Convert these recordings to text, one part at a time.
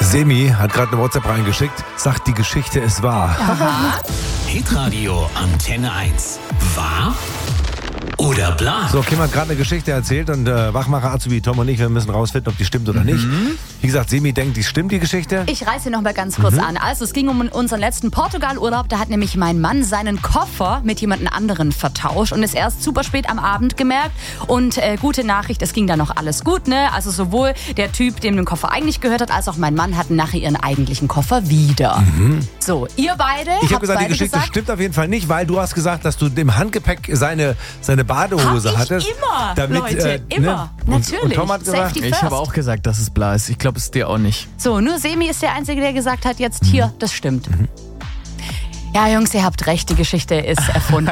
Semi hat gerade eine WhatsApp reingeschickt, sagt, die Geschichte ist wahr. Hitradio Antenne 1. Wahr oder bla? So, Kim hat gerade eine Geschichte erzählt und Wachmacher Azubi Tom und ich, wir müssen rausfinden, ob die stimmt oder nicht. Wie gesagt, Semi denkt, die stimmt, die Geschichte. Ich reiße noch mal ganz kurz an. Also es ging um unseren letzten Portugal-Urlaub. Da hat nämlich mein Mann seinen Koffer mit jemand anderen vertauscht und ist erst super spät am Abend gemerkt. Und gute Nachricht, es ging dann noch alles gut, ne? Also sowohl der Typ, dem den Koffer eigentlich gehört hat, als auch mein Mann hatten nachher ihren eigentlichen Koffer wieder. So, ihr beide Ich habe habt gesagt, die beide Geschichte gesagt, stimmt auf jeden Fall nicht, weil du hast gesagt, dass du im Handgepäck seine Badehose hab ich hattest. immer, damit, Leute, immer. Natürlich. Und Tom hat gesagt, Safety Ich first. habe auch gesagt, dass es bla ist. Ich glaube, es ist dir auch nicht. So, nur Semi ist der Einzige, der gesagt hat, jetzt hier, das stimmt. Ja, Jungs, ihr habt recht, die Geschichte ist erfunden.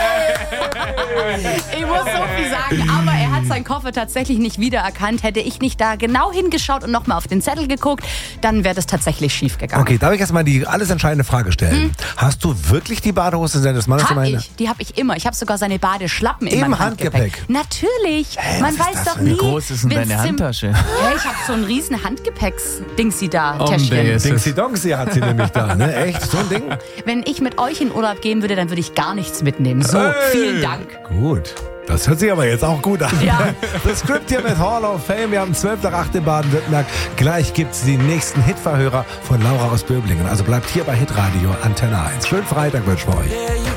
Ich muss so viel sagen, aber er hat seinen Koffer tatsächlich nicht wiedererkannt. Hätte ich nicht da genau hingeschaut und nochmal auf den Zettel geguckt, dann wäre das tatsächlich schief gegangen. Okay, darf ich jetzt mal die alles entscheidende Frage stellen? Hast du wirklich die Badehose seines Mannes? Die habe ich immer. Ich habe sogar seine Badeschlappen in Im meinem Handgepäck. Natürlich. Man was ist weiß das doch denn? nie. Wie groß ist denn wenn's deine Handtasche? Hey, ich habe so ein riesen Handgepäcks-Dingsi da, Täschchen. ist es. Dingsy Dongsy hat sie nämlich da, ne? Echt? So ein Ding? Wenn ich mit euch in Urlaub gehen würde, dann würde ich gar nichts mitnehmen. So, Hey. vielen Dank. Gut. Das hört sich aber jetzt auch gut an. Ja. Das Skript hier mit Hall of Fame. Wir haben 12.8. in Baden-Württemberg. Gleich gibt es die nächsten Hitverhörer von Laura aus Böblingen. Also bleibt hier bei Hitradio Antenne 1. Schönen Freitag wünschen wir euch.